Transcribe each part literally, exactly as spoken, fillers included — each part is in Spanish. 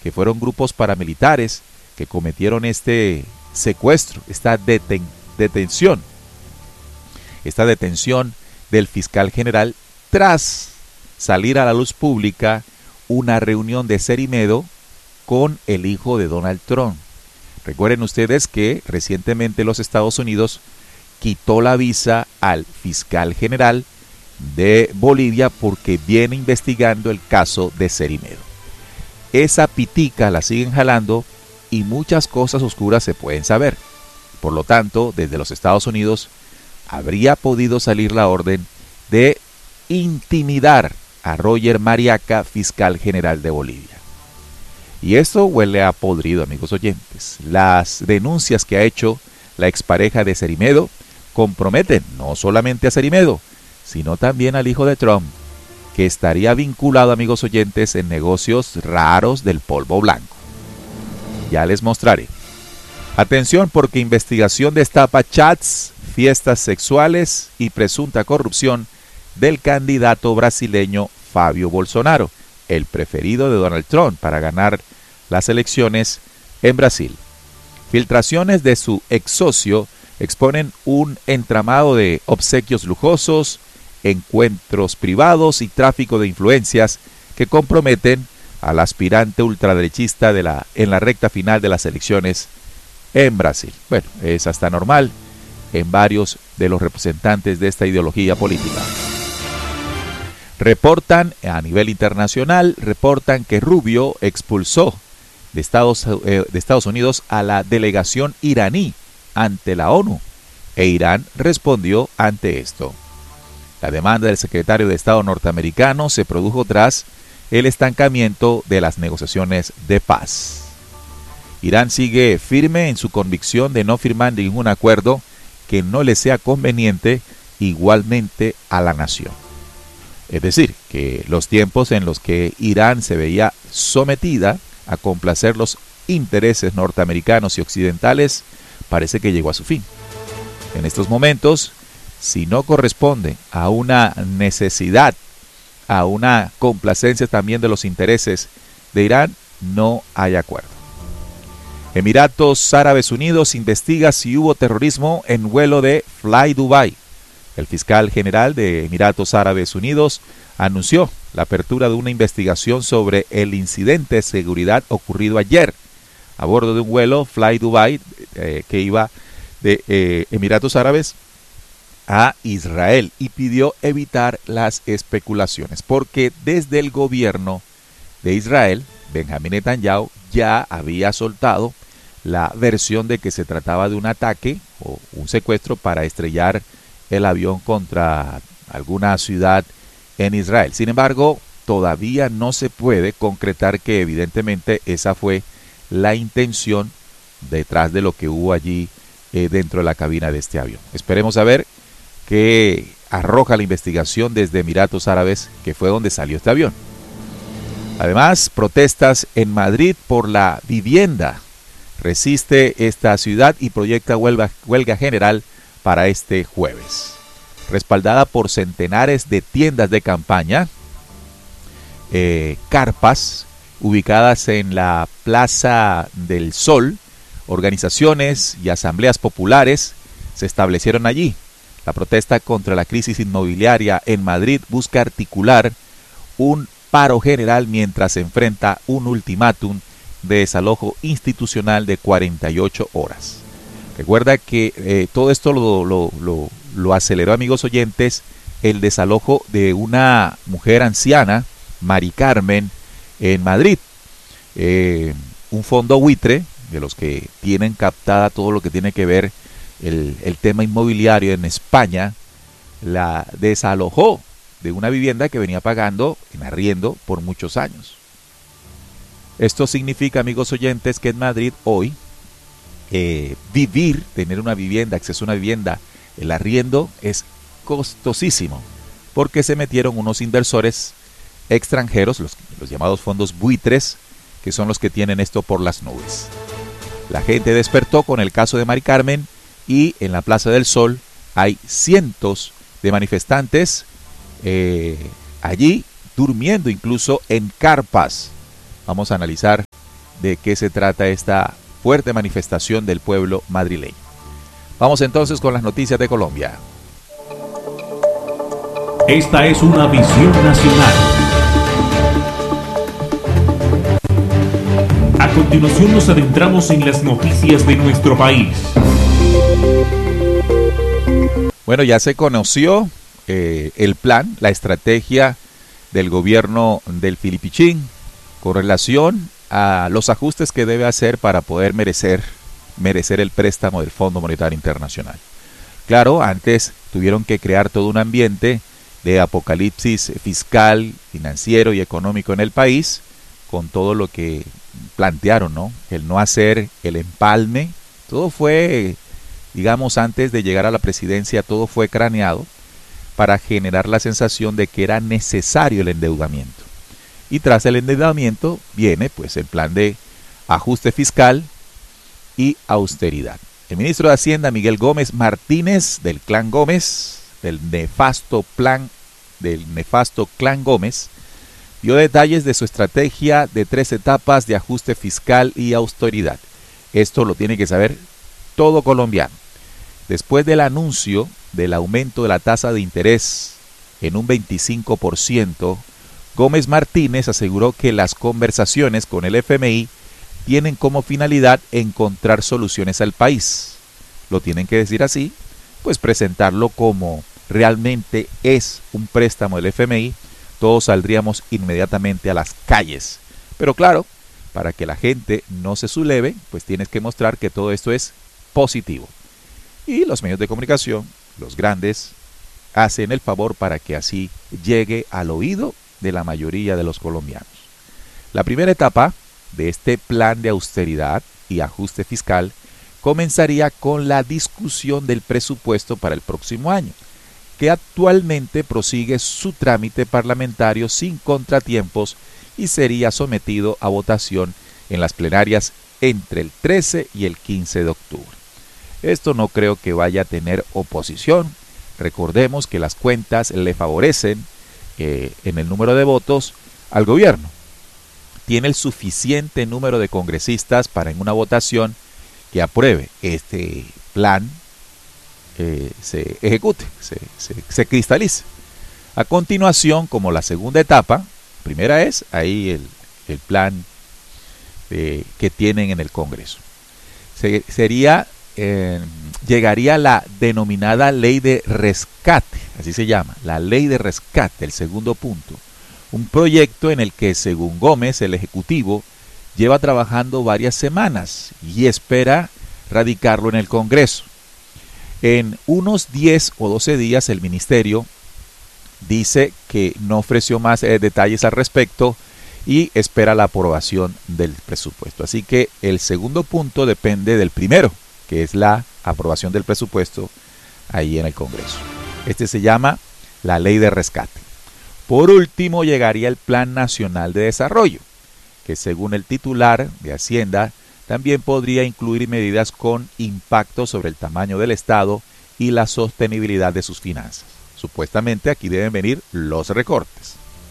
que fueron grupos paramilitares que cometieron este secuestro, esta deten- detención, esta detención del fiscal general tras salir a la luz pública una reunión de Cerimedo con el hijo de Donald Trump. Recuerden ustedes que recientemente los Estados Unidos quitó la visa al fiscal general de Bolivia porque viene investigando el caso de Cerimedo. Esa pitica la siguen jalando y muchas cosas oscuras se pueden saber. Por lo tanto, desde los Estados Unidos habría podido salir la orden de intimidar a Roger Mariaca, fiscal general de Bolivia. Y esto huele a podrido, amigos oyentes. Las denuncias que ha hecho la expareja de Cerimedo comprometen no solamente a Cerimedo, sino también al hijo de Trump, que estaría vinculado, amigos oyentes, en negocios raros del polvo blanco. Ya les mostraré. Atención, porque investigación destapa chats, fiestas sexuales y presunta corrupción del candidato brasileño Fabio Bolsonaro, el preferido de Donald Trump para ganar las elecciones en Brasil. Filtraciones de su ex socio exponen un entramado de obsequios lujosos, encuentros privados y tráfico de influencias que comprometen al aspirante ultraderechista de la, en la recta final de las elecciones en Brasil. Bueno, es hasta normal en varios de los representantes de esta ideología política. Reportan a nivel internacional, reportan que Rubio expulsó de Estados, eh, de Estados Unidos a la delegación iraní ante la ONU, e Irán respondió ante esto. La demanda del secretario de Estado norteamericano se produjo tras el estancamiento de las negociaciones de paz. Irán sigue firme en su convicción de no firmar ningún acuerdo que no le sea conveniente igualmente a la nación. Es decir, que los tiempos en los que Irán se veía sometida a complacer los intereses norteamericanos y occidentales parece que llegó a su fin. En estos momentos, si no corresponde a una necesidad, a una complacencia también de los intereses de Irán, no hay acuerdo. Emiratos Árabes Unidos investiga si hubo terrorismo en vuelo de Fly Dubai. El fiscal general de Emiratos Árabes Unidos anunció la apertura de una investigación sobre el incidente de seguridad ocurrido ayer a bordo de un vuelo Fly Dubai eh, que iba de eh, Emiratos Árabes a Israel, y pidió evitar las especulaciones porque desde el gobierno de Israel, Benjamín Netanyahu ya había soltado la versión de que se trataba de un ataque o un secuestro para estrellar el avión contra alguna ciudad en Israel. Sin embargo, todavía no se puede concretar que evidentemente esa fue la intención detrás de lo que hubo allí eh, dentro de la cabina de este avión. Esperemos a ver qué arroja la investigación desde Emiratos Árabes, que fue donde salió este avión. Además, protestas en Madrid por la vivienda. Resiste esta ciudad y proyecta huelga, huelga general para este jueves. Respaldada por centenares de tiendas de campaña, eh, carpas ubicadas en la Plaza del Sol, organizaciones y asambleas populares se establecieron allí. La protesta contra la crisis inmobiliaria en Madrid busca articular un paro general mientras se enfrenta un ultimátum de desalojo institucional de cuarenta y ocho horas. Recuerda que eh, todo esto lo, lo, lo, lo aceleró, amigos oyentes, el desalojo de una mujer anciana, Mari Carmen, en Madrid. Eh, un fondo buitre, de los que tienen captada todo lo que tiene que ver el, el tema inmobiliario en España, la desalojó de una vivienda que venía pagando en arriendo por muchos años. Esto significa, amigos oyentes, que en Madrid hoy eh, vivir, tener una vivienda, acceso a una vivienda, el arriendo es costosísimo, porque se metieron unos inversores extranjeros, los, los llamados fondos buitres, que son los que tienen esto por las nubes. La gente despertó con el caso de Mari Carmen y en la Plaza del Sol hay cientos de manifestantes eh, allí durmiendo incluso en carpas. Vamos a analizar de qué se trata esta fuerte manifestación del pueblo madrileño. Vamos entonces con las noticias de Colombia. Esta es una visión nacional. A continuación nos adentramos en las noticias de nuestro país. Bueno, ya se conoció eh, el plan, la estrategia del gobierno del Filipichín con relación a los ajustes que debe hacer para poder merecer, merecer el préstamo del Fondo Monetario Internacional. Claro, antes tuvieron que crear todo un ambiente de apocalipsis fiscal, financiero y económico en el país, con todo lo que plantearon, ¿no? El no hacer el empalme, todo fue, digamos, antes de llegar a la presidencia, todo fue craneado para generar la sensación de que era necesario el endeudamiento. Y tras el endeudamiento viene pues el plan de ajuste fiscal y austeridad. El ministro de Hacienda, Miguel Gómez Martínez, del clan Gómez, del nefasto plan, del nefasto clan Gómez, dio detalles de su estrategia de tres etapas de ajuste fiscal y austeridad. Esto lo tiene que saber todo colombiano. Después del anuncio del aumento de la tasa de interés en un veinticinco por ciento, Gómez Martínez aseguró que las conversaciones con el F M I tienen como finalidad encontrar soluciones al país. Lo tienen que decir así, pues presentarlo como realmente es un préstamo del F M I, todos saldríamos inmediatamente a las calles. Pero claro, para que la gente no se subleve, pues tienes que mostrar que todo esto es positivo. Y los medios de comunicación, los grandes, hacen el favor para que así llegue al oído de la mayoría de los colombianos. La primera etapa de este plan de austeridad y ajuste fiscal comenzaría con la discusión del presupuesto para el próximo año, que actualmente prosigue su trámite parlamentario sin contratiempos y sería sometido a votación en las plenarias entre el trece y el quince de octubre. Esto no creo que vaya a tener oposición. Recordemos que las cuentas le favorecen eh, en el número de votos al gobierno. Tiene el suficiente número de congresistas para en una votación que apruebe este plan eh, se ejecute, se, se, se cristalice. A continuación, como la segunda etapa, primera es ahí el, el plan eh, que tienen en el Congreso. Se, sería, eh, llegaría la denominada ley de rescate, así se llama, la ley de rescate, el segundo punto. Un proyecto en el que, según Gómez, el Ejecutivo lleva trabajando varias semanas y espera radicarlo en el Congreso. En unos diez o doce días el Ministerio dice que no ofreció más eh, detalles al respecto y espera la aprobación del presupuesto. Así que el segundo punto depende del primero, que es la aprobación del presupuesto ahí en el Congreso. Este se llama la ley de rescate. Por último, llegaría el Plan Nacional de Desarrollo, que según el titular de Hacienda, también podría incluir medidas con impacto sobre el tamaño del Estado y la sostenibilidad de sus finanzas. Supuestamente aquí deben venir los recortes.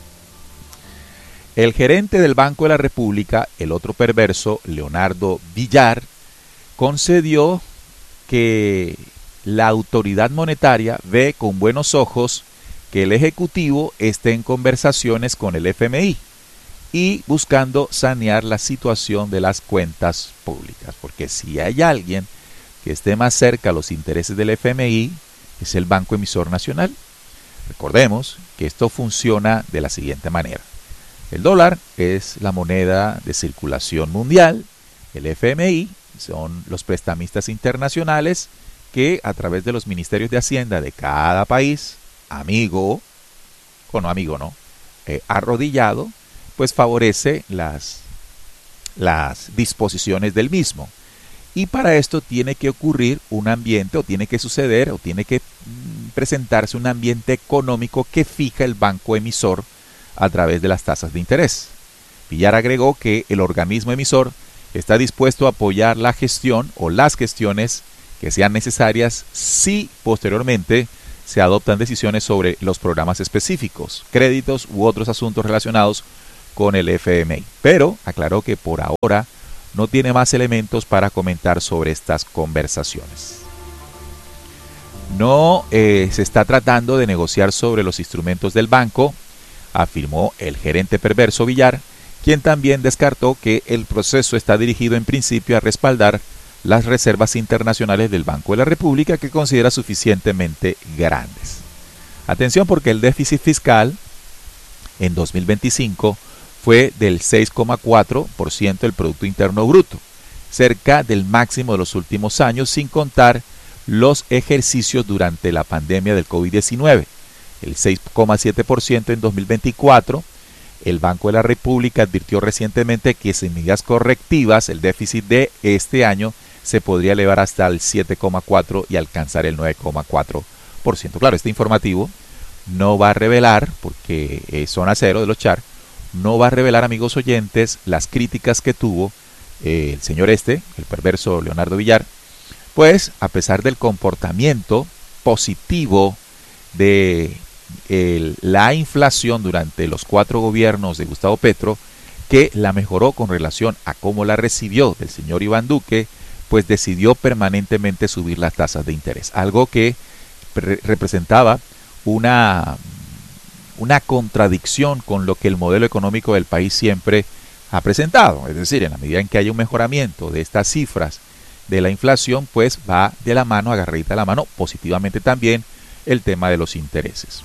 El gerente del Banco de la República, el otro perverso, Leonardo Villar, concedió que la autoridad monetaria ve con buenos ojos que el Ejecutivo esté en conversaciones con el F M I y buscando sanear la situación de las cuentas públicas, porque si hay alguien que esté más cerca a los intereses del F M I, es el Banco Emisor Nacional. Recordemos que esto funciona de la siguiente manera. El dólar es la moneda de circulación mundial, el F M I son los prestamistas internacionales que a través de los ministerios de Hacienda de cada país, amigo, o no amigo, no, eh, arrodillado, pues favorece las, las disposiciones del mismo. Y para esto tiene que ocurrir un ambiente, o tiene que suceder, o tiene que mm, presentarse un ambiente económico que fija el banco emisor a través de las tasas de interés. Villar agregó que el organismo emisor está dispuesto a apoyar la gestión o las gestiones que sean necesarias si posteriormente se adoptan decisiones sobre los programas específicos, créditos u otros asuntos relacionados con el F M I. Pero aclaró que por ahora no tiene más elementos para comentar sobre estas conversaciones. No eh, se está tratando de negociar sobre los instrumentos del banco, afirmó el gerente perverso Villar, quien también descartó que el proceso está dirigido en principio a respaldar las reservas internacionales del Banco de la República, que considera suficientemente grandes. Atención, porque el déficit fiscal en dos mil veinticinco fue del seis coma cuatro por ciento del Producto Interno Bruto, cerca del máximo de los últimos años, sin contar los ejercicios durante la pandemia del COVID diecinueve, el seis coma siete por ciento en dos mil veinticuatro. El Banco de la República advirtió recientemente que sin medidas correctivas el déficit de este año se podría elevar hasta el siete coma cuatro por ciento y alcanzar el nueve coma cuatro por ciento. Claro, este informativo no va a revelar, porque es zona cero de los Char, no va a revelar, amigos oyentes, las críticas que tuvo eh, el señor este, el perverso Leonardo Villar, pues a pesar del comportamiento positivo de el, la inflación durante los cuatro gobiernos de Gustavo Petro, que la mejoró con relación a cómo la recibió del señor Iván Duque, pues decidió permanentemente subir las tasas de interés, algo que re- representaba una, una contradicción con lo que el modelo económico del país siempre ha presentado. Es decir, en la medida en que haya un mejoramiento de estas cifras de la inflación, pues va de la mano, agarradita de la mano, positivamente también el tema de los intereses.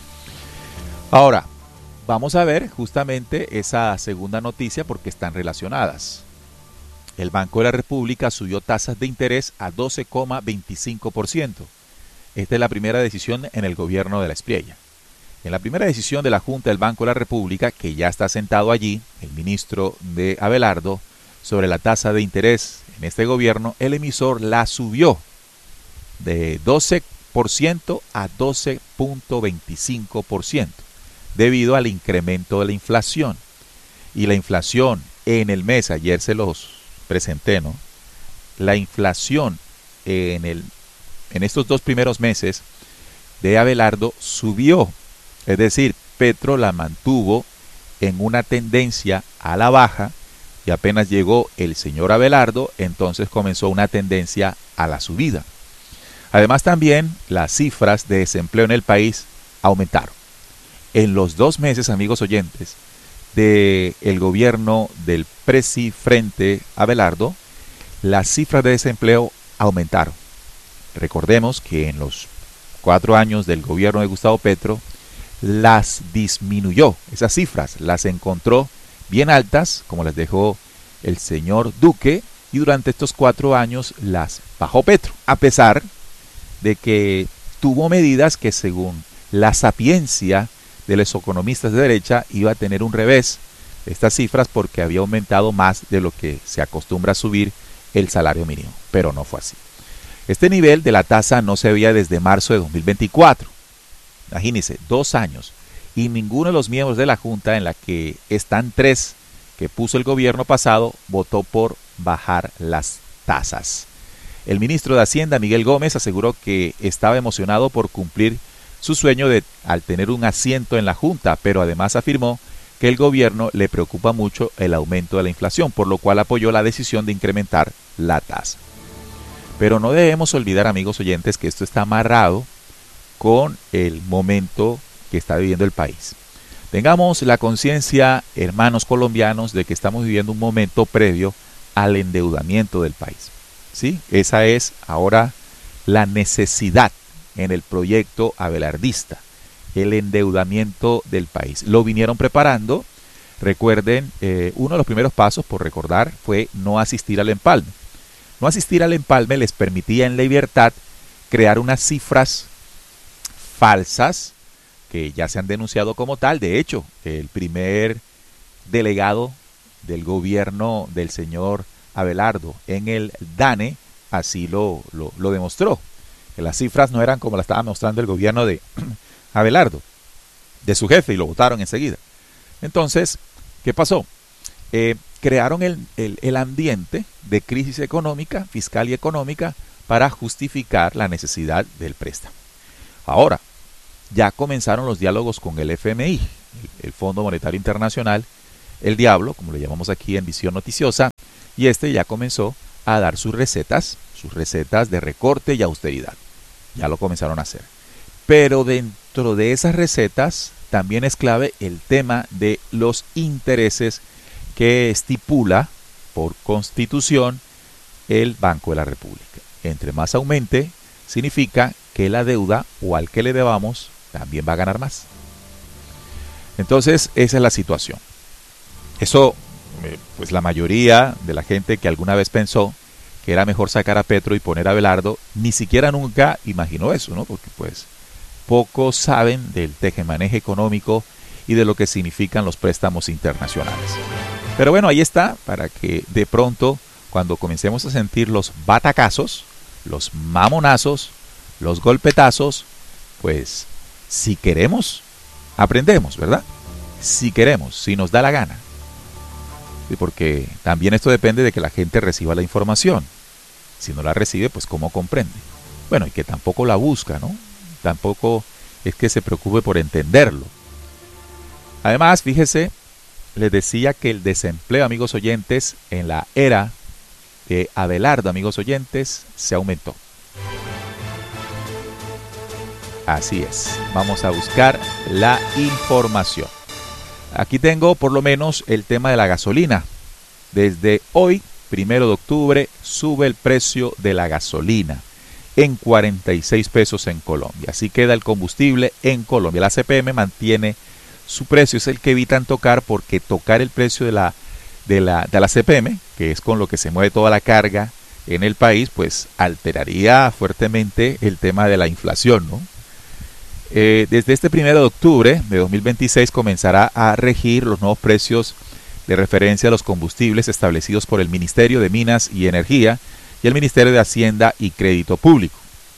Ahora, vamos a ver justamente esa segunda noticia porque están relacionadas. El Banco de la República subió tasas de interés a doce coma veinticinco por ciento. Esta es la primera decisión en el gobierno de la Espriella. En la primera decisión de la Junta del Banco de la República, que ya está sentado allí, el ministro de Abelardo, sobre la tasa de interés en este gobierno, el emisor la subió de doce por ciento a doce coma veinticinco por ciento, debido al incremento de la inflación. Y la inflación en el mes, ayer se los presenté, ¿no? La inflación en, el, en estos dos primeros meses de Abelardo subió. Es decir, Petro la mantuvo en una tendencia a la baja y apenas llegó el señor Abelardo, entonces comenzó una tendencia a la subida. Además, también las cifras de desempleo en el país aumentaron. En los dos meses, amigos oyentes, del gobierno del Presi Frente Abelardo, las cifras de desempleo aumentaron. Recordemos que en los cuatro años del gobierno de Gustavo Petro, las disminuyó. Esas cifras las encontró bien altas, como las dejó el señor Duque, y durante estos cuatro años las bajó Petro, a pesar de que tuvo medidas que, según la sapiencia de los economistas de derecha, iba a tener un revés estas cifras porque había aumentado más de lo que se acostumbra a subir el salario mínimo, pero no fue así. Este nivel de la tasa no se veía desde marzo de dos mil veinticuatro. Imagínense, dos años, y ninguno de los miembros de la Junta, en la que están tres que puso el gobierno pasado, votó por bajar las tasas. El ministro de Hacienda, Miguel Gómez, aseguró que estaba emocionado por cumplir su sueño de al tener un asiento en la Junta, pero además afirmó que el gobierno le preocupa mucho el aumento de la inflación, por lo cual apoyó la decisión de incrementar la tasa. Pero no debemos olvidar, amigos oyentes, que esto está amarrado con el momento que está viviendo el país. Tengamos la conciencia, hermanos colombianos, de que estamos viviendo un momento previo al endeudamiento del país. ¿Sí? Esa es ahora la necesidad en el proyecto abelardista, el endeudamiento del país. Lo vinieron preparando. Recuerden, eh, uno de los primeros pasos, por recordar, fue no asistir al empalme. No asistir al empalme les permitía en libertad crear unas cifras falsas que ya se han denunciado como tal. De hecho, el primer delegado del gobierno del señor Abelardo en el DANE así lo, lo, lo demostró, que las cifras no eran como las estaba mostrando el gobierno de Abelardo, de su jefe, y lo votaron enseguida. Entonces, ¿qué pasó? Eh, crearon el, el, el ambiente de crisis económica, fiscal y económica, para justificar la necesidad del préstamo. Ahora, ya comenzaron los diálogos con el F M I, el, el Fondo Monetario Internacional, el Diablo, como le llamamos aquí en Visión Noticiosa, y este ya comenzó a dar sus recetas, sus recetas de recorte y austeridad. Ya lo comenzaron a hacer. Pero dentro de esas recetas también es clave el tema de los intereses que estipula por constitución el Banco de la República. Entre más aumente, significa que la deuda o al que le debamos también va a ganar más. Entonces, esa es la situación. Eso, pues la mayoría de la gente que alguna vez pensó que era mejor sacar a Petro y poner a Abelardo, ni siquiera nunca imaginó eso, ¿no? Porque pues pocos saben del tejemaneje económico y de lo que significan los préstamos internacionales. Pero bueno, ahí está, para que de pronto, cuando comencemos a sentir los batacazos, los mamonazos, los golpetazos, pues si queremos, aprendemos, ¿verdad? Si queremos, si nos da la gana. Sí, porque también esto depende de que la gente reciba la información. Si no la recibe, pues ¿cómo comprende? Bueno, y que tampoco la busca, ¿no? Tampoco es que se preocupe por entenderlo. Además, fíjese, les decía que el desempleo, amigos oyentes, en la era de Abelardo, amigos oyentes, se aumentó. Así es, vamos a buscar la información. Aquí tengo por lo menos el tema de la gasolina. Desde hoy, primero de octubre, sube el precio de la gasolina en cuarenta y seis pesos en Colombia. Así queda el combustible en Colombia. La C P M mantiene su precio, es el que evitan tocar, porque tocar el precio de la, de la, de la C P M, que es con lo que se mueve toda la carga en el país, pues alteraría fuertemente el tema de la inflación, ¿no? Eh, desde este primero de octubre de dos mil veintiséis comenzará a regir los nuevos precios de referencia a los combustibles establecidos por el Ministerio de Minas y Energía y el Ministerio de Hacienda y Crédito Público.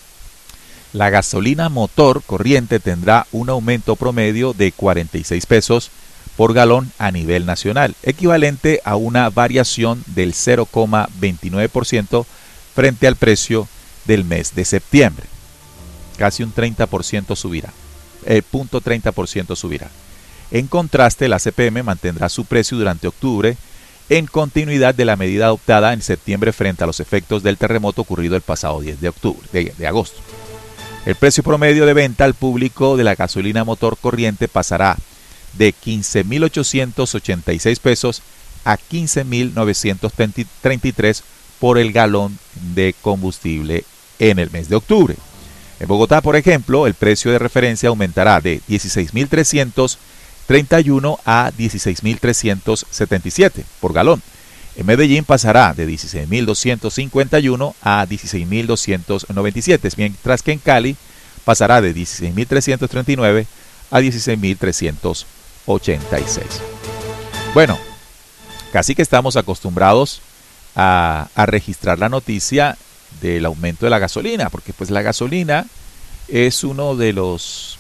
La gasolina motor corriente tendrá un aumento promedio de cuarenta y seis pesos por galón a nivel nacional, equivalente a una variación del cero coma veintinueve por ciento frente al precio del mes de septiembre. Casi un treinta por ciento subirá, el punto treinta por ciento subirá. En contraste, la C P M mantendrá su precio durante octubre en continuidad de la medida adoptada en septiembre frente a los efectos del terremoto ocurrido el pasado diez de octubre, de, de agosto. El precio promedio de venta al público de la gasolina motor corriente pasará de quince mil ochocientos ochenta y seis pesos a quince mil novecientos treinta y tres por el galón de combustible en el mes de octubre. En Bogotá, por ejemplo, el precio de referencia aumentará de dieciséis mil trescientos treinta y uno a dieciséis mil trescientos setenta y siete por galón. En Medellín pasará de dieciséis mil doscientos cincuenta y uno a dieciséis mil doscientos noventa y siete, mientras que en Cali pasará de dieciséis mil trescientos treinta y nueve a dieciséis mil trescientos ochenta y seis. Bueno, casi que estamos acostumbrados a, a registrar la noticia del aumento de la gasolina, porque pues la gasolina es uno de los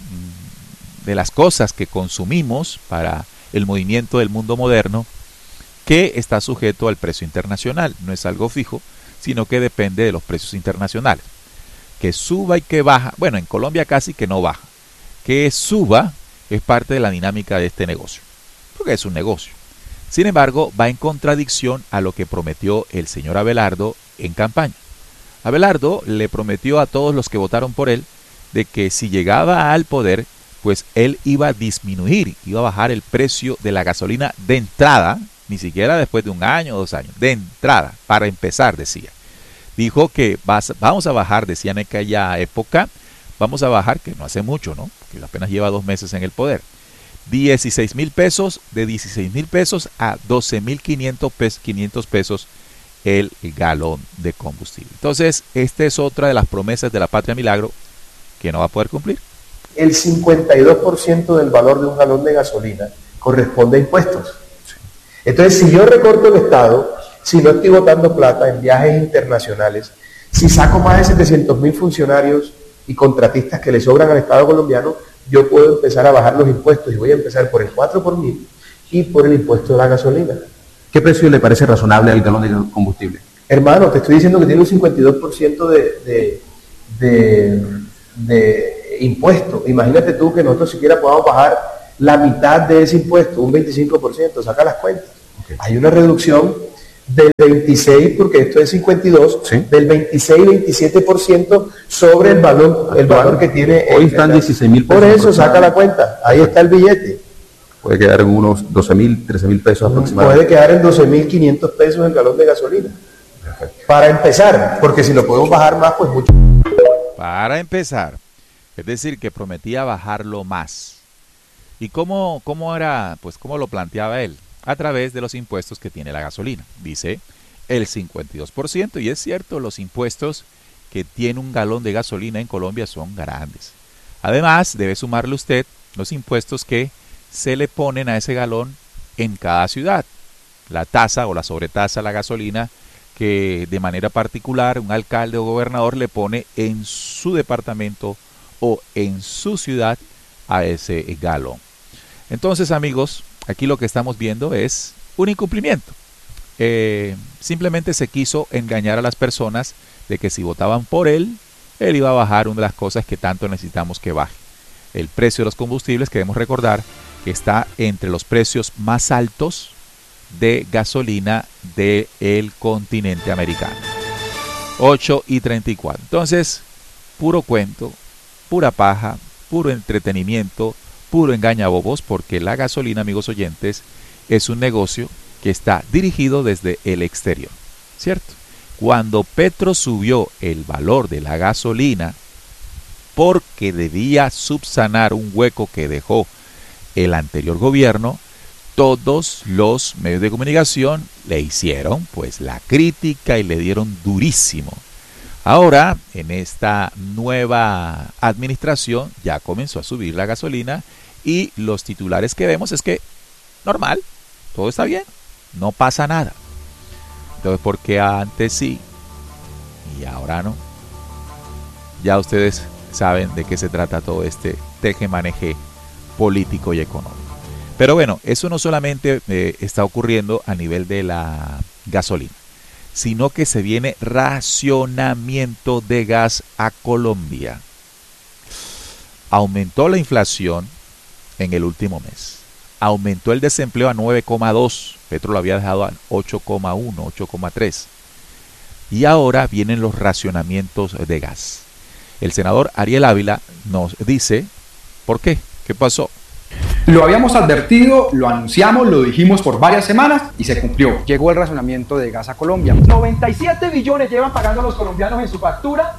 de las cosas que consumimos para el movimiento del mundo moderno, que está sujeto al precio internacional. No es algo fijo, sino que depende de los precios internacionales. Que suba y que baja, bueno, en Colombia casi que no baja. Que suba es parte de la dinámica de este negocio, porque es un negocio. Sin embargo, va en contradicción a lo que prometió el señor Abelardo en campaña. Abelardo le prometió a todos los que votaron por él de que si llegaba al poder, pues él iba a disminuir, iba a bajar el precio de la gasolina de entrada, ni siquiera después de un año o dos años, de entrada, para empezar, decía. Dijo que vas, vamos a bajar, decía en aquella época, vamos a bajar, que no hace mucho, ¿no? Que apenas lleva dos meses en el poder, dieciséis mil pesos, de dieciséis mil pesos a doce mil quinientos pesos el galón de combustible. Entonces, esta es otra de las promesas de la Patria Milagro que no va a poder cumplir. El cincuenta y dos por ciento del valor de un galón de gasolina corresponde a impuestos. Entonces, si yo recorto el Estado, si no estoy botando plata en viajes internacionales, si saco más de setecientos mil funcionarios y contratistas que le sobran al Estado colombiano, yo puedo empezar a bajar los impuestos y voy a empezar por el cuatro por mil y por el impuesto de la gasolina. ¿Qué precio le parece razonable al galón de combustible? Hermano, te estoy diciendo que tiene un cincuenta y dos por ciento de, de, de, de impuesto. Imagínate tú que nosotros siquiera podamos bajar la mitad de ese impuesto, un veinticinco por ciento, saca las cuentas. Okay. Hay una reducción del veintiséis, porque esto es cincuenta y dos, sí, del veintiséis veintisiete por ciento sobre el valor, el valor que tiene. Hoy están dieciséis mil pesos. Por eso saca la cuenta, ahí está el billete. Puede quedar en unos doce mil, trece mil pesos aproximadamente. Puede quedar en doce mil quinientos pesos el galón de gasolina. Perfecto. Para empezar, porque si lo podemos bajar más, pues mucho. Para empezar, es decir, que prometía bajarlo más. ¿Y cómo, cómo era, pues cómo lo planteaba él? A través de los impuestos que tiene la gasolina. Dice el cincuenta y dos por ciento, y es cierto, los impuestos que tiene un galón de gasolina en Colombia son grandes. Además, debe sumarle usted los impuestos que se le ponen a ese galón en cada ciudad. La tasa o la sobretasa a la gasolina que de manera particular un alcalde o gobernador le pone en su departamento o en su ciudad a ese galón. Entonces, amigos, aquí lo que estamos viendo es un incumplimiento. Eh, simplemente se quiso engañar a las personas de que si votaban por él, él iba a bajar una de las cosas que tanto necesitamos que baje. El precio de los combustibles, que debemos recordar que está entre los precios más altos de gasolina del continente americano. ocho y treinta y cuatro. Entonces, puro cuento, pura paja, puro entretenimiento, puro engañabobos, porque la gasolina, amigos oyentes, es un negocio que está dirigido desde el exterior, ¿cierto? Cuando Petro subió el valor de la gasolina porque debía subsanar un hueco que dejó el anterior gobierno, todos los medios de comunicación le hicieron pues la crítica y le dieron durísimo. Ahora, en esta nueva administración, ya comenzó a subir la gasolina y los titulares que vemos es que normal, todo está bien, no pasa nada. Entonces, ¿por qué antes sí y ahora no? Ya ustedes saben de qué se trata todo este tejemaneje político y económico. Pero bueno, eso no solamente eh, está ocurriendo a nivel de la gasolina, sino que se viene racionamiento de gas a Colombia. Aumentó la inflación en el último mes. Aumentó el desempleo a nueve coma dos. Petro lo había dejado a ocho coma uno, ocho coma tres. Y ahora vienen los racionamientos de gas. El senador Ariel Ávila nos dice, ¿por qué? ¿Qué pasó? Lo habíamos advertido, lo anunciamos, lo dijimos por varias semanas y se cumplió. Llegó el racionamiento de gas a Colombia. noventa y siete billones llevan pagando los colombianos en su factura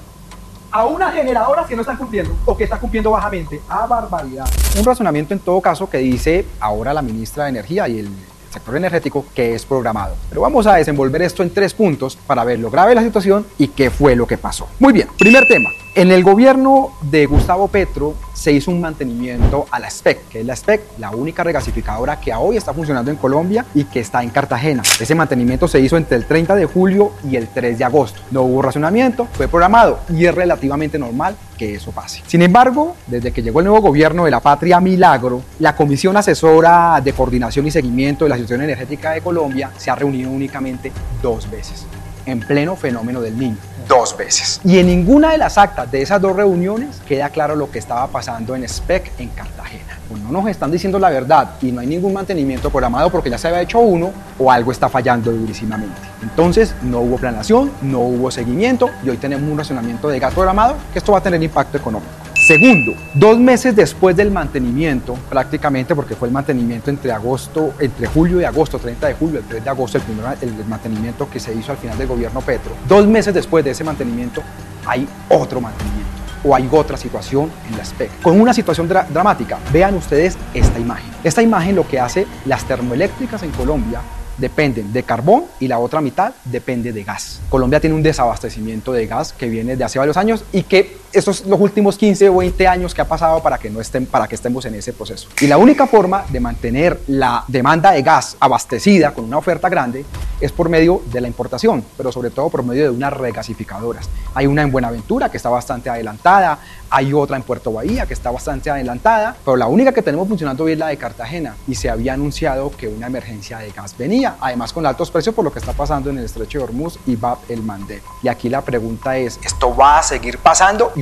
a unas generadoras que no están cumpliendo o que están cumpliendo bajamente. ¡Ah, barbaridad! Un razonamiento en todo caso que dice ahora la ministra de Energía y el sector energético que es programado. Pero vamos a desenvolver esto en tres puntos para ver lo grave de la situación y qué fue lo que pasó. Muy bien, primer tema. En el gobierno de Gustavo Petro se hizo un mantenimiento a la S P E C, que es la S P E C, la única regasificadora que hoy está funcionando en Colombia y que está en Cartagena. Ese mantenimiento se hizo entre el treinta de julio y el tres de agosto. No hubo racionamiento, fue programado y es relativamente normal que eso pase. Sin embargo, desde que llegó el nuevo gobierno de la Patria Milagro, la Comisión Asesora de Coordinación y Seguimiento de la Situación Energética de Colombia se ha reunido únicamente dos veces, en pleno fenómeno del Niño. Dos veces. Y en ninguna de las actas de esas dos reuniones queda claro lo que estaba pasando en S P E C en Cartagena. O no nos están diciendo la verdad y no hay ningún mantenimiento programado porque ya se había hecho uno, o algo está fallando durísimamente. Entonces no hubo planeación, no hubo seguimiento y hoy tenemos un racionamiento de gas programado que esto va a tener impacto económico. Segundo, dos meses después del mantenimiento, prácticamente porque fue el mantenimiento entre agosto, entre julio y agosto, treinta de julio, el tres de agosto, el primer el mantenimiento que se hizo al final del gobierno Petro. Dos meses después de ese mantenimiento hay otro mantenimiento o hay otra situación en la S P E C con una situación dra dramática. Vean ustedes esta imagen. Esta imagen lo que hace las termoeléctricas en Colombia dependen de carbón y la otra mitad depende de gas. Colombia tiene un desabastecimiento de gas que viene de hace varios años y que estos los últimos quince o veinte años que ha pasado para que no estén, para que estemos en ese proceso. Y la única forma de mantener la demanda de gas abastecida con una oferta grande es por medio de la importación, pero sobre todo por medio de unas regasificadoras. Hay una en Buenaventura que está bastante adelantada, hay otra en Puerto Bahía que está bastante adelantada, pero la única que tenemos funcionando bien es la de Cartagena y se había anunciado que una emergencia de gas venía, además con altos precios por lo que está pasando en el estrecho de Hormuz y Bab el Mandeb. Y aquí la pregunta es, ¿esto va a seguir pasando? Y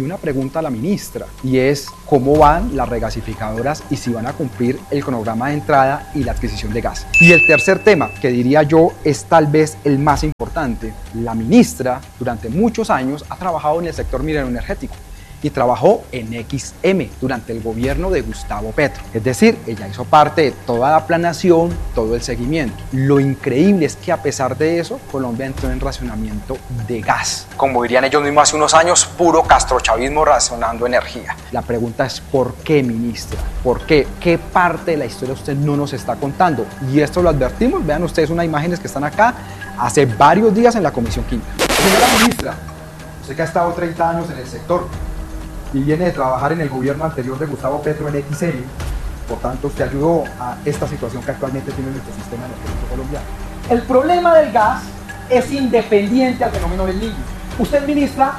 una pregunta a la ministra, y es cómo van las regasificadoras y si van a cumplir el cronograma de entrada y la adquisición de gas. Y el tercer tema, que diría yo es tal vez el más importante, la ministra durante muchos años ha trabajado en el sector minero energético y trabajó en X M durante el gobierno de Gustavo Petro. Es decir, ella hizo parte de toda la planeación, todo el seguimiento. Lo increíble es que a pesar de eso, Colombia entró en racionamiento de gas. Como dirían ellos mismos hace unos años, puro castrochavismo racionando energía. La pregunta es ¿por qué, ministra? ¿Por qué? ¿Qué parte de la historia usted no nos está contando? Y esto lo advertimos, vean ustedes unas imágenes que están acá hace varios días en la Comisión Quinta. Señora ministra, usted que ha estado treinta años en el sector y viene de trabajar en el gobierno anterior de Gustavo Petro en X M, por tanto usted ayudó a esta situación que actualmente tiene nuestro sistema energético colombiano. El problema del gas es independiente al fenómeno del Niño. Usted, ministra,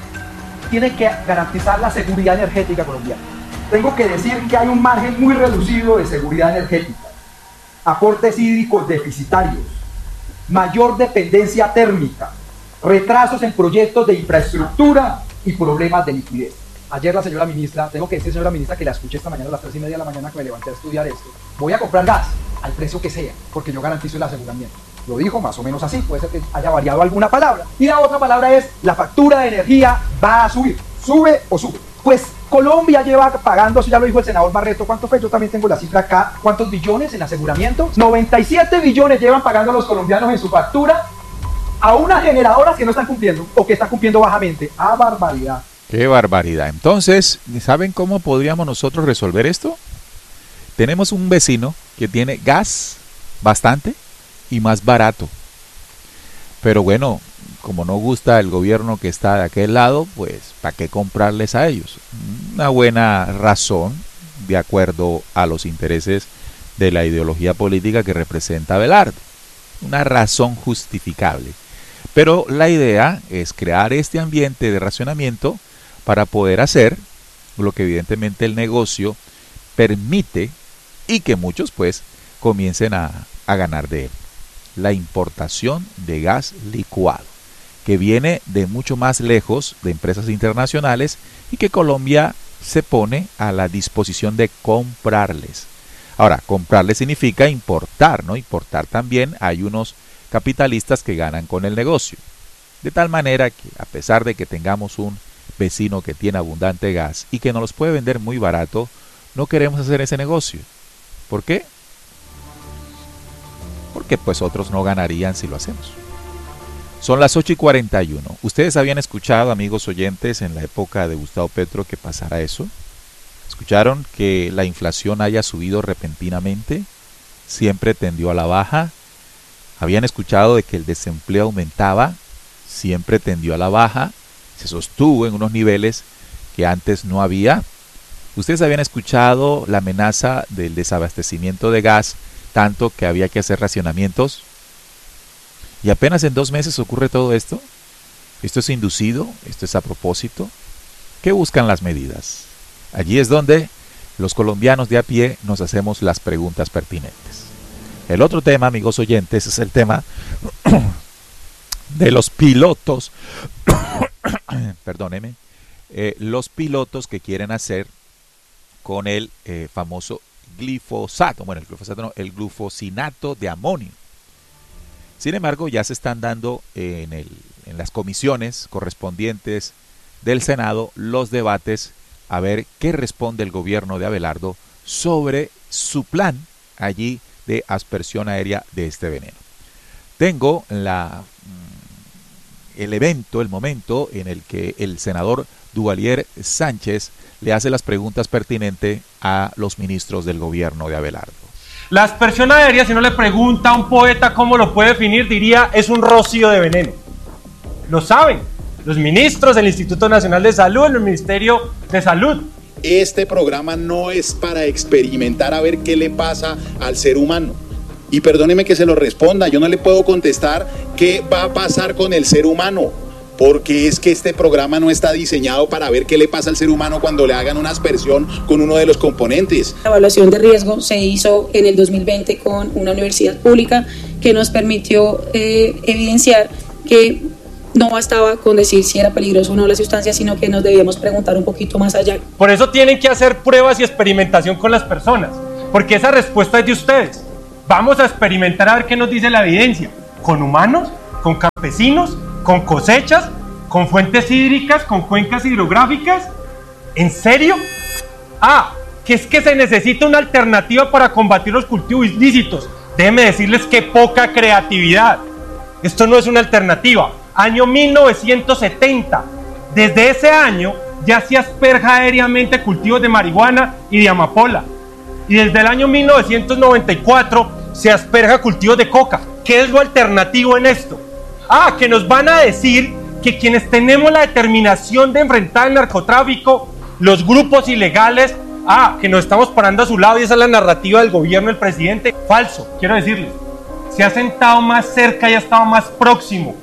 tiene que garantizar la seguridad energética colombiana. Tengo que decir que hay un margen muy reducido de seguridad energética, aportes hídricos deficitarios, mayor dependencia térmica, retrasos en proyectos de infraestructura y problemas de liquidez. Ayer la señora ministra, tengo que decir señora ministra que la escuché esta mañana a las tres y media de la mañana que me levanté a estudiar esto. Voy a comprar gas al precio que sea, porque yo garantizo el aseguramiento. Lo dijo más o menos así, puede ser que haya variado alguna palabra. Y la otra palabra es, la factura de energía va a subir. ¿Sube o sube? Pues Colombia lleva pagando, eso ya lo dijo el senador Barreto, ¿cuánto fue? Yo también tengo la cifra acá. ¿Cuántos billones en aseguramiento? noventa y siete billones llevan pagando los colombianos en su factura a unas generadoras que no están cumpliendo o que están cumpliendo bajamente. ¡Ah, barbaridad! ¡Qué barbaridad! Entonces, ¿saben cómo podríamos nosotros resolver esto? Tenemos un vecino que tiene gas bastante y más barato. Pero bueno, como no gusta el gobierno que está de aquel lado, pues ¿para qué comprarles a ellos? Una buena razón, de acuerdo a los intereses de la ideología política que representa Abelardo. Una razón justificable. Pero la idea es crear este ambiente de racionamiento para poder hacer lo que evidentemente el negocio permite y que muchos pues comiencen a, a ganar de él. La importación de gas licuado, que viene de mucho más lejos de empresas internacionales y que Colombia se pone a la disposición de comprarles. Ahora, comprarles significa importar, ¿no? Importar también hay unos capitalistas que ganan con el negocio. De tal manera que a pesar de que tengamos un vecino que tiene abundante gas y que nos los puede vender muy barato, no queremos hacer ese negocio. ¿Por qué? Porque pues otros no ganarían si lo hacemos. Son las ocho y cuarenta y uno. ¿Ustedes habían escuchado, amigos oyentes, en la época de Gustavo Petro que pasara eso? ¿Escucharon que la inflación haya subido repentinamente? Siempre tendió a la baja. ¿Habían escuchado de que el desempleo aumentaba? Siempre tendió a la baja. Se sostuvo en unos niveles que antes no había. ¿Ustedes habían escuchado la amenaza del desabastecimiento de gas, tanto que había que hacer racionamientos? Y apenas en dos meses ocurre todo esto. ¿Esto es inducido? ¿Esto es a propósito? ¿Qué buscan las medidas? Allí es donde los colombianos de a pie nos hacemos las preguntas pertinentes. El otro tema, amigos oyentes, es el tema de los pilotos, perdóneme, eh, los pilotos que quieren hacer con el eh, famoso glifosato, bueno, el glifosato no, el glufosinato de amonio. Sin embargo, ya se están dando en, el, en las comisiones correspondientes del Senado los debates a ver qué responde el gobierno de Abelardo sobre su plan allí de aspersión aérea de este veneno. Tengo la, el evento, el momento en el que el senador Duvalier Sánchez le hace las preguntas pertinentes a los ministros del gobierno de Abelardo. La aspersión aérea, si uno le pregunta a un poeta cómo lo puede definir, diría es un rocío de veneno. Lo saben los ministros del Instituto Nacional de Salud, el Ministerio de Salud. Este programa no es para experimentar a ver qué le pasa al ser humano. Y perdóneme que se lo responda, yo no le puedo contestar qué va a pasar con el ser humano, porque es que este programa no está diseñado para ver qué le pasa al ser humano cuando le hagan una aspersión con uno de los componentes. La evaluación de riesgo se hizo en el dos mil veinte con una universidad pública que nos permitió eh, evidenciar que no bastaba con decir si era peligroso o no la sustancia, sino que nos debíamos preguntar un poquito más allá. Por eso tienen que hacer pruebas y experimentación con las personas, porque esa respuesta es de ustedes. Vamos a experimentar a ver qué nos dice la evidencia, con humanos, con campesinos, con cosechas, con fuentes hídricas, con cuencas hidrográficas. ¿En serio? Ah, que es que se necesita una alternativa para combatir los cultivos ilícitos. Déjenme decirles que poca creatividad. Esto no es una alternativa. Año mil novecientos setenta. Desde ese año ya se asperja aéreamente cultivos de marihuana y de amapola. Y desde el año mil novecientos noventa y cuatro se asperja cultivos de coca. ¿Qué es lo alternativo en esto? Ah, que nos van a decir que quienes tenemos la determinación de enfrentar el narcotráfico, los grupos ilegales, ah, que nos estamos parando a su lado y esa es la narrativa del gobierno del presidente. Falso, quiero decirles. Se ha sentado más cerca y ha estado más próximo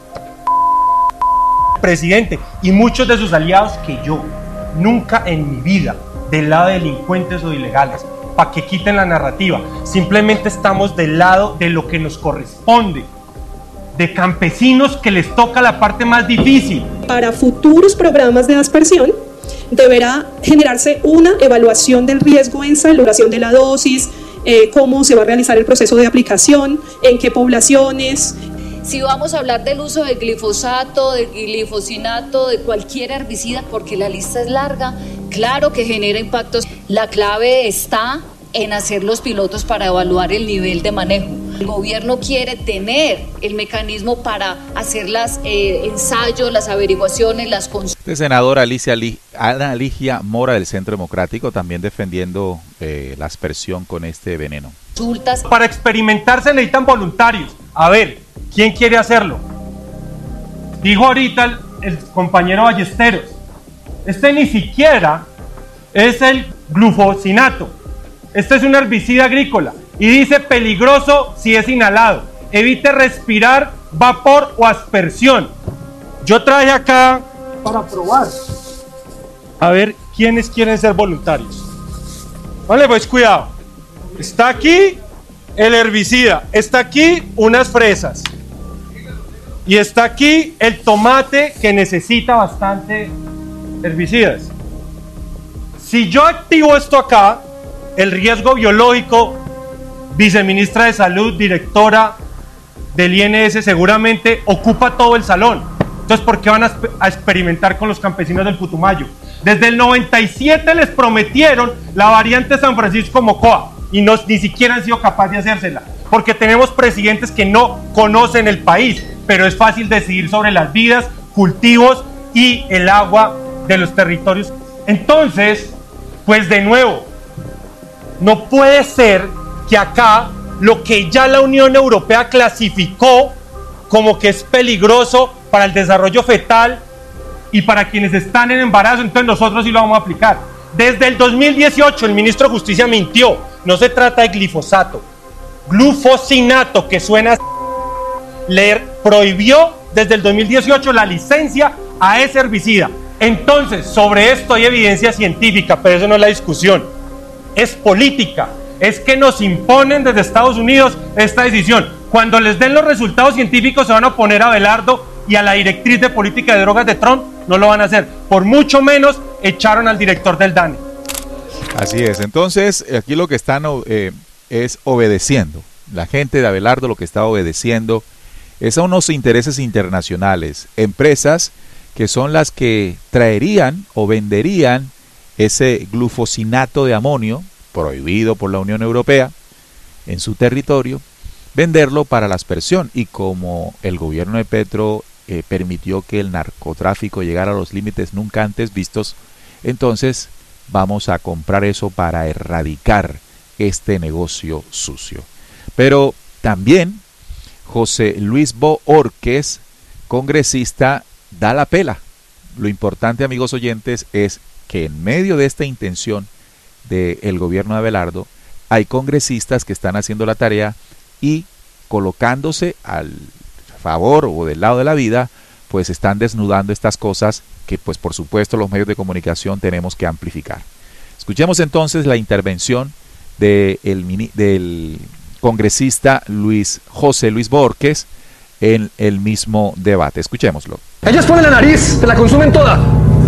presidente y muchos de sus aliados que yo. Nunca en mi vida del lado de delincuentes o de ilegales, para que quiten la narrativa. Simplemente estamos del lado de lo que nos corresponde, de campesinos que les toca la parte más difícil. Para futuros programas de aspersión deberá generarse una evaluación del riesgo en saturación de la dosis, eh, cómo se va a realizar el proceso de aplicación, en qué poblaciones. Si vamos a hablar del uso del glifosato, del glifosinato, de cualquier herbicida, porque la lista es larga, claro que genera impactos. La clave está en hacer los pilotos para evaluar el nivel de manejo. El gobierno quiere tener el mecanismo para hacer los eh, ensayos, las averiguaciones, las consultas. Este senador Alicia Li, Ana Ligia Mora del Centro Democrático también defendiendo eh, la aspersión con este veneno. Consultas. Para experimentar se necesitan voluntarios. A ver, ¿quién quiere hacerlo? Dijo ahorita el, el compañero Ballesteros. Este ni siquiera es el glufosinato. Este es un herbicida agrícola y dice peligroso si es inhalado. Evite respirar vapor o aspersión. Yo traje acá para probar. A ver, ¿quiénes quieren ser voluntarios? Vale, pues cuidado. Está aquí el herbicida. Está aquí unas fresas. Y está aquí el tomate que necesita bastante herbicidas. Si yo activo esto acá, el riesgo biológico, viceministra de Salud, directora del I N S, seguramente ocupa todo el salón. Entonces, ¿por qué van a, a experimentar con los campesinos del Putumayo? Desde el noventa y siete les prometieron la variante San Francisco Mocoa y no, ni siquiera han sido capaces de hacérsela, porque tenemos presidentes que no conocen el país, pero es fácil decidir sobre las vidas, cultivos y el agua de los territorios. Entonces, pues de nuevo, no puede ser que acá lo que ya la Unión Europea clasificó como que es peligroso para el desarrollo fetal y para quienes están en embarazo, entonces nosotros sí lo vamos a aplicar. Desde el dos mil dieciocho el ministro de Justicia mintió. No se trata de glifosato, glufosinato, que suena a... Le prohibió desde el dos mil dieciocho la licencia a ese herbicida. Entonces, sobre esto hay evidencia científica, pero eso no es la discusión. Es política, es que nos imponen desde Estados Unidos esta decisión. Cuando les den los resultados científicos se van a oponer a Abelardo y a la directriz de política de drogas de Trump, no lo van a hacer. Por mucho menos echaron al director del DANE. Así es, entonces aquí lo que están eh, es obedeciendo. La gente de Abelardo lo que está obedeciendo es a unos intereses internacionales, empresas que son las que traerían o venderían ese glufosinato de amonio, prohibido por la Unión Europea, en su territorio, venderlo para la aspersión. Y como el gobierno de Petro eh, permitió que el narcotráfico llegara a los límites nunca antes vistos, entonces vamos a comprar eso para erradicar este negocio sucio. Pero también José Luis Bohórquez, congresista, da la pela. Lo importante, amigos oyentes, es que en medio de esta intención del gobierno de Abelardo, hay congresistas que están haciendo la tarea y colocándose al favor o del lado de la vida, pues están desnudando estas cosas que, pues por supuesto, los medios de comunicación tenemos que amplificar. Escuchemos entonces la intervención de el, del congresista Luis José Luis Bohórquez en el mismo debate. Escuchémoslo. Ellos ponen la nariz, se la consumen toda.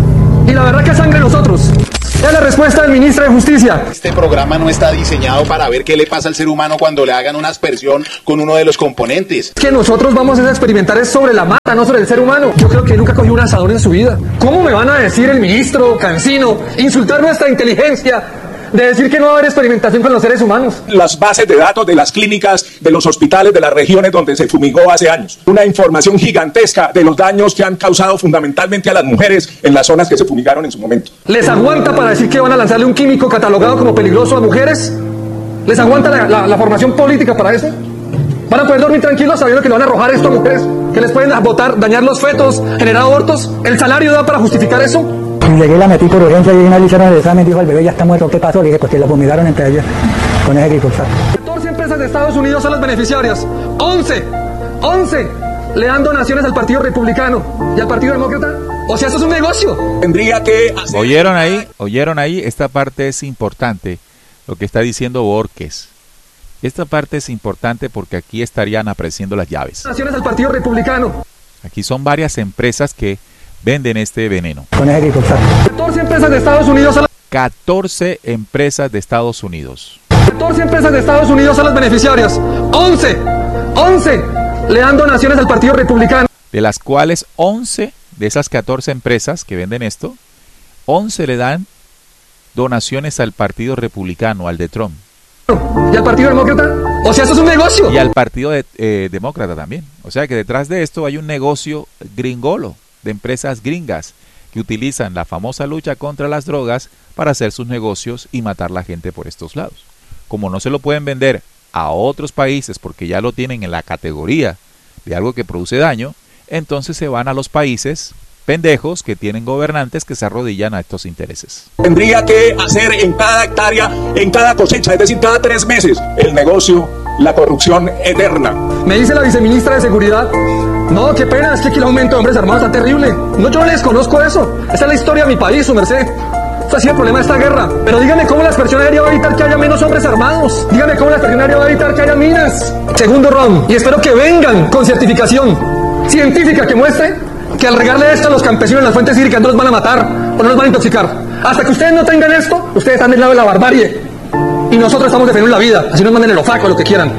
Y la verdad que sangre nosotros. Es la respuesta del ministro de Justicia. Este programa no está diseñado para ver qué le pasa al ser humano cuando le hagan una aspersión con uno de los componentes. Que nosotros vamos a experimentar es sobre la mata, no sobre el ser humano. Yo creo que nunca cogió un asador en su vida. ¿Cómo me van a decir el ministro Cancino, insultar nuestra inteligencia, de decir que no va a haber experimentación con los seres humanos? Las bases de datos de las clínicas, de los hospitales, de las regiones donde se fumigó hace años. Una información gigantesca de los daños que han causado fundamentalmente a las mujeres en las zonas que se fumigaron en su momento. ¿Les aguanta para decir que van a lanzarle un químico catalogado como peligroso a mujeres? ¿Les aguanta la, la, la formación política para eso? ¿Van a poder dormir tranquilos sabiendo que le van a arrojar esto a mujeres? ¿Que les pueden botar, dañar los fetos, generar abortos? ¿El salario da para justificar eso? Llegué, la metí por urgencia y una le hicieron el examen, dijo el bebé ya está muerto. ¿Qué pasó? Le dije, pues que la fumigaron entre ellas con ese glifosato. catorce empresas de Estados Unidos son las beneficiarias. once, once le dan donaciones al Partido Republicano y al Partido Demócrata. O sea, eso es un negocio. Tendría que hacer... ¿Oyeron ahí? ¿Oyeron ahí? Esta parte es importante, lo que está diciendo Borges. Esta parte es importante porque aquí estarían apareciendo las llaves. Donaciones al Partido Republicano. Aquí son varias empresas que venden este veneno. Con ese glifosato. catorce empresas de Estados Unidos son las... catorce empresas de Estados Unidos. catorce empresas de Estados Unidos son las beneficiarias. once, once le dan donaciones al Partido Republicano. De las cuales once de esas catorce empresas que venden esto, once le dan donaciones al Partido Republicano, al de Trump. ¿Y al Partido Demócrata? O sea, eso es un negocio. Y al Partido de, eh, Demócrata también. O sea que detrás de esto hay un negocio gringolo, de empresas gringas que utilizan la famosa lucha contra las drogas para hacer sus negocios y matar la gente por estos lados. Como no se lo pueden vender a otros países porque ya lo tienen en la categoría de algo que produce daño, entonces se van a los países pendejos que tienen gobernantes que se arrodillan a estos intereses. Tendría que hacer en cada hectárea, en cada cosecha, es decir, cada tres meses, el negocio, la corrupción eterna. Me dice la viceministra de Seguridad, no, qué pena, es que aquí el aumento de hombres armados está terrible. No, yo no les conozco eso. Esa es la historia de mi país, su merced. Eso ha sido el problema de esta guerra. Pero dígame cómo la aspersión aérea va a evitar que haya menos hombres armados. Dígame cómo la aspersión aérea va a evitar que haya minas. Segundo round, y espero que vengan con certificación científica que muestre que al regarle esto a los campesinos en las fuentes hídricas no los van a matar o no los van a intoxicar. Hasta que ustedes no tengan esto, ustedes están del lado de la barbarie. Y nosotros estamos defendiendo la vida. Así nos manden el ofaco, lo que quieran.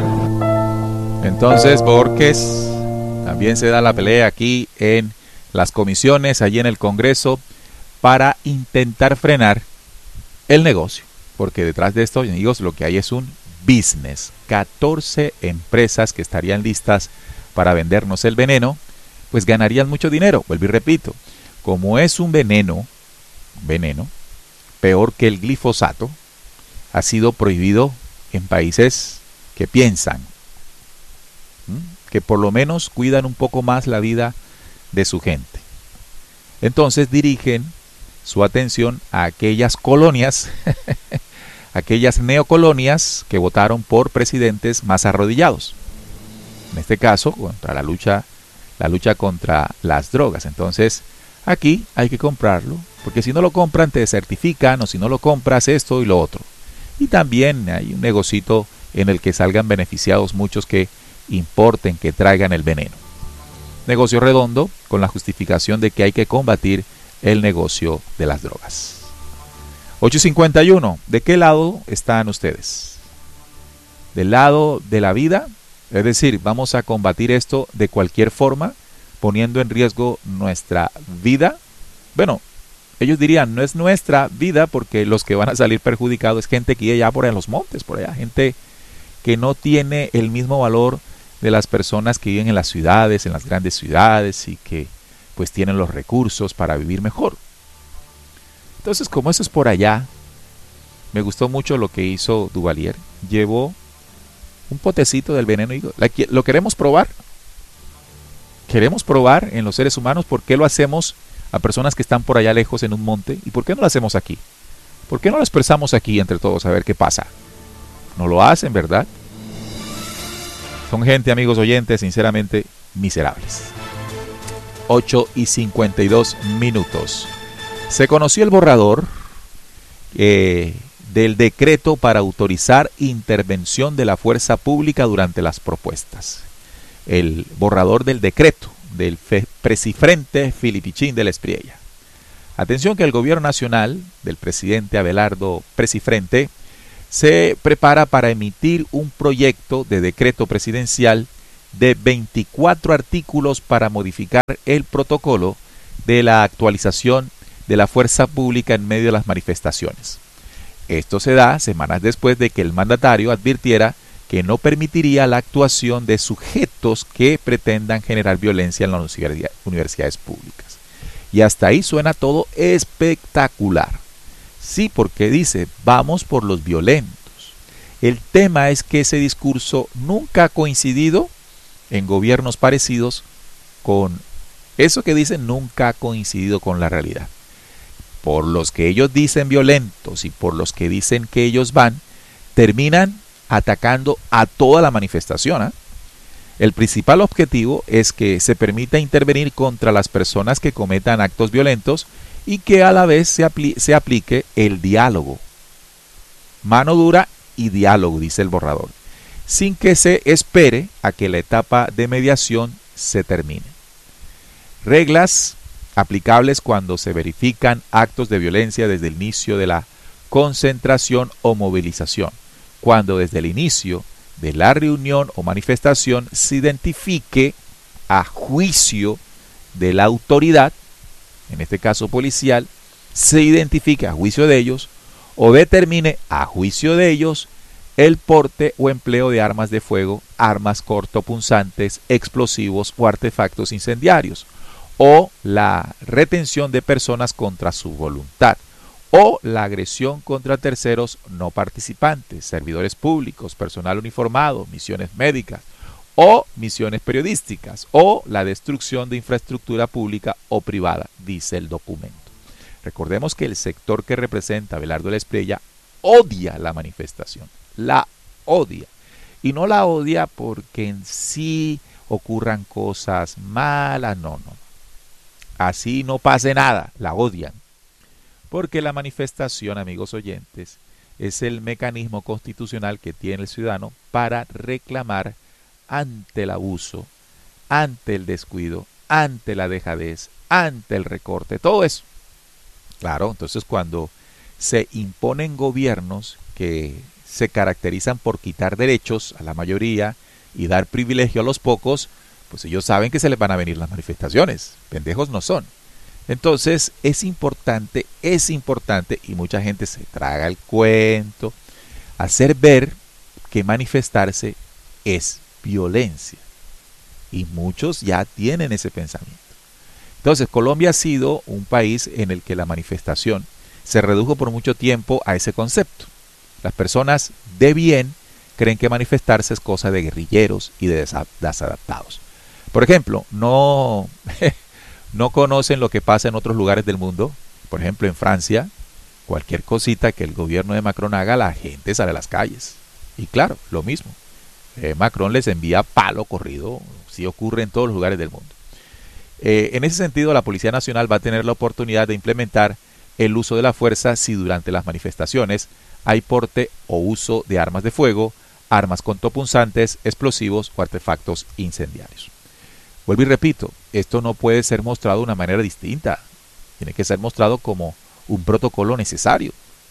Entonces, Borges, también se da la pelea aquí en las comisiones, allí en el Congreso, para intentar frenar el negocio. Porque detrás de esto, amigos, lo que hay es un business. catorce empresas que estarían listas para vendernos el veneno, pues ganarían mucho dinero. Vuelvo y repito, como es un veneno, veneno, peor que el glifosato, ha sido prohibido en países que piensan, ¿m? que por lo menos cuidan un poco más la vida de su gente. Entonces dirigen su atención a aquellas colonias, aquellas neocolonias que votaron por presidentes más arrodillados. En este caso, contra la lucha, la lucha contra las drogas. Entonces, aquí hay que comprarlo, porque si no lo compran te certifican, o si no lo compras esto y lo otro. Y también hay un negocito en el que salgan beneficiados muchos que importen, que traigan el veneno. Negocio redondo con la justificación de que hay que combatir el negocio de las drogas. ocho cincuenta y uno. ¿De qué lado están ustedes? ¿Del lado de la vida? Es decir, vamos a combatir esto de cualquier forma, poniendo en riesgo nuestra vida. Bueno, ellos dirían, no es nuestra vida, porque los que van a salir perjudicados es gente que vive allá por allá en los montes, por allá, gente que no tiene el mismo valor de las personas que viven en las ciudades, en las grandes ciudades, y que pues tienen los recursos para vivir mejor. Entonces, como eso es por allá, me gustó mucho lo que hizo Duvalier. Llevó un potecito del veneno y lo queremos probar. Queremos probar en los seres humanos. ¿Por qué lo hacemos a personas que están por allá lejos en un monte? ¿Y por qué no lo hacemos aquí? ¿Por qué no lo expresamos aquí entre todos a ver qué pasa? No lo hacen, ¿verdad? Son gente, amigos oyentes, sinceramente miserables. ocho y cincuenta y dos minutos. Se conoció el borrador eh, del decreto para autorizar intervención de la fuerza pública durante las propuestas. el borrador del decreto del presidente Filipichín de la Espriella. Atención que el gobierno nacional del presidente Abelardo Presifrente se prepara para emitir un proyecto de decreto presidencial de veinticuatro artículos para modificar el protocolo de la actualización de la fuerza pública en medio de las manifestaciones. Esto se da semanas después de que el mandatario advirtiera que no permitiría la actuación de sujetos que pretendan generar violencia en las universidades públicas. Y hasta ahí suena todo espectacular. Sí, porque dice, vamos por los violentos. El tema es que ese discurso nunca ha coincidido en gobiernos parecidos con eso que dicen, nunca ha coincidido con la realidad. Por los que ellos dicen violentos y por los que dicen que ellos van, terminan atacando a toda la manifestación, ¿eh? El principal objetivo es que se permita intervenir contra las personas que cometan actos violentos y que a la vez se, apli- se aplique el diálogo. Mano dura y diálogo, dice el borrador, sin que se espere a que la etapa de mediación se termine. Reglas aplicables cuando se verifican actos de violencia desde el inicio de la concentración o movilización, cuando desde el inicio de la reunión o manifestación se identifique a juicio de la autoridad, en este caso policial, se identifique a juicio de ellos o determine a juicio de ellos el porte o empleo de armas de fuego, armas cortopunzantes, explosivos o artefactos incendiarios, o la retención de personas contra su voluntad, o la agresión contra terceros no participantes, servidores públicos, personal uniformado, misiones médicas o misiones periodísticas, o la destrucción de infraestructura pública o privada, dice el documento. Recordemos que el sector que representa Abelardo de la Espriella odia la manifestación, la odia, y no la odia porque en sí ocurran cosas malas, no, no, así no pase nada, la odian. Porque la manifestación, amigos oyentes, es el mecanismo constitucional que tiene el ciudadano para reclamar ante el abuso, ante el descuido, ante la dejadez, ante el recorte, todo eso. Claro, entonces cuando se imponen gobiernos que se caracterizan por quitar derechos a la mayoría y dar privilegio a los pocos, pues ellos saben que se les van a venir las manifestaciones, pendejos no son. Entonces es importante, es importante, y mucha gente se traga el cuento, hacer ver que manifestarse es violencia. Y muchos ya tienen ese pensamiento. Entonces Colombia ha sido un país en el que la manifestación se redujo por mucho tiempo a ese concepto. Las personas de bien creen que manifestarse es cosa de guerrilleros y de desadaptados. Por ejemplo, no... no conocen lo que pasa en otros lugares del mundo. Por ejemplo, en Francia, cualquier cosita que el gobierno de Macron haga, la gente sale a las calles. Y claro, lo mismo. Eh, Macron les envía palo corrido, sí ocurre en todos los lugares del mundo. Eh, en ese sentido, la Policía Nacional va a tener la oportunidad de implementar el uso de la fuerza si durante las manifestaciones hay porte o uso de armas de fuego, armas cortopunzantes, explosivos o artefactos incendiarios. Vuelvo y repito, esto no puede ser mostrado de una manera distinta. Tiene que ser mostrado como un protocolo necesario.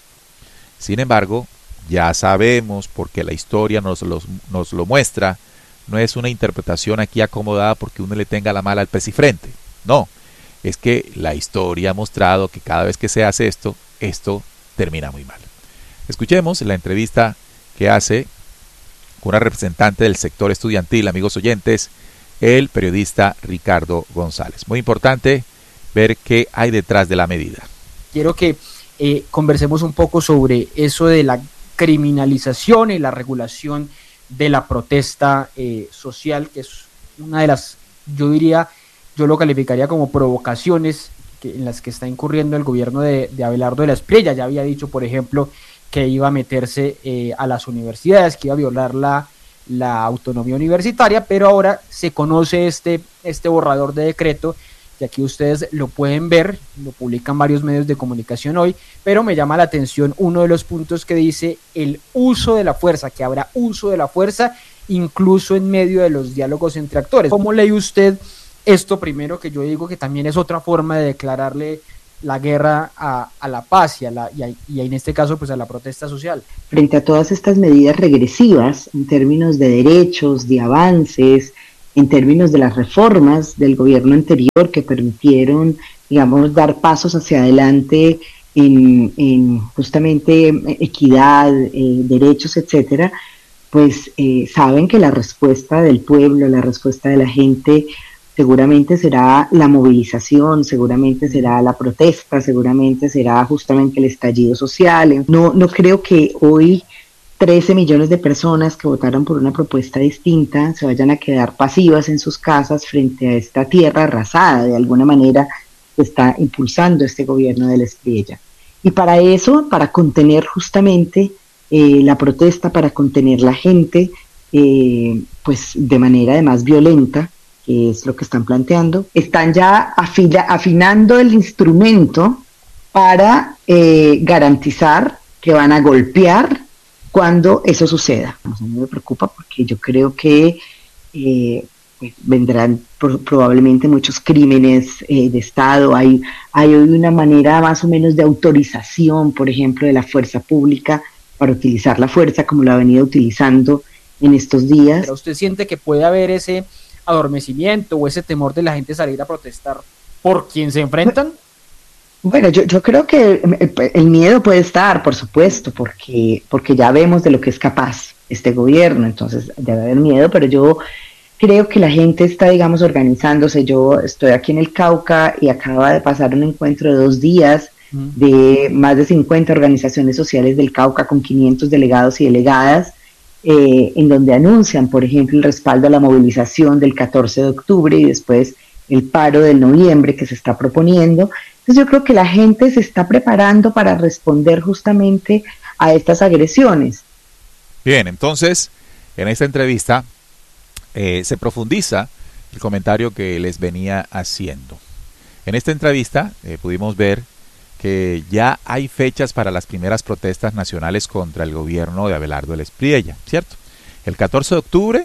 Sin embargo, ya sabemos, porque la historia nos, los, nos lo muestra, no es una interpretación aquí acomodada porque uno le tenga la mala al presifrente. No, es que la historia ha mostrado que cada vez que se hace esto, esto termina muy mal. Escuchemos la entrevista que hace con una representante del sector estudiantil, amigos oyentes, el periodista Ricardo González. Muy importante ver qué hay detrás de la medida. Quiero que eh, conversemos un poco sobre eso de la criminalización y la regulación de la protesta eh, social, que es una de las, yo diría, yo lo calificaría como provocaciones que, en las que está incurriendo el gobierno de, de Abelardo de la Espriella. Ya había dicho, por ejemplo, que iba a meterse eh, a las universidades, que iba a violar la la autonomía universitaria, pero ahora se conoce este, este borrador de decreto, y aquí ustedes lo pueden ver, lo publican varios medios de comunicación hoy, pero me llama la atención uno de los puntos que dice el uso de la fuerza, que habrá uso de la fuerza incluso en medio de los diálogos entre actores. ¿Cómo lee usted esto primero, que yo digo que también es otra forma de declararle la guerra a, a la paz y, a la, y, a, y en este caso pues a la protesta social? Frente a todas estas medidas regresivas en términos de derechos, de avances, en términos de las reformas del gobierno anterior que permitieron, digamos, dar pasos hacia adelante en, en justamente equidad, eh, derechos, etcétera, pues eh, saben que la respuesta del pueblo, la respuesta de la gente seguramente será la movilización, seguramente será la protesta, seguramente será justamente el estallido social. No, no creo que hoy trece millones de personas que votaron por una propuesta distinta se vayan a quedar pasivas en sus casas frente a esta tierra arrasada, de alguna manera que está impulsando este gobierno de la Espriella. Y para eso, para contener justamente eh, la protesta, para contener la gente, eh, pues de manera además violenta, que es lo que están planteando, están ya afila, afinando el instrumento para eh, garantizar que van a golpear cuando eso suceda. A mí me preocupa porque yo creo que eh, pues vendrán pro, probablemente muchos crímenes eh, de Estado. Hay, hay hoy una manera más o menos de autorización, por ejemplo, de la fuerza pública para utilizar la fuerza como lo ha venido utilizando en estos días. ¿Pero usted siente que puede haber ese adormecimiento o ese temor de la gente salir a protestar por quien se enfrentan? Bueno, yo, yo creo que el, el miedo puede estar, por supuesto, porque, porque ya vemos de lo que es capaz este gobierno, entonces debe haber miedo, pero yo creo que la gente está, digamos, organizándose. Yo estoy aquí en el Cauca y acaba de pasar un encuentro de dos días mm. de más de cincuenta organizaciones sociales del Cauca con quinientos delegados y delegadas, Eh, en donde anuncian, por ejemplo, el respaldo a la movilización del catorce de octubre y después el paro del noviembre que se está proponiendo. Entonces yo creo que la gente se está preparando para responder justamente a estas agresiones. Bien, entonces, en esta entrevista eh, se profundiza el comentario que les venía haciendo. En esta entrevista eh, pudimos ver que ya hay fechas para las primeras protestas nacionales contra el gobierno de Abelardo del Espriella, ¿cierto? El catorce de octubre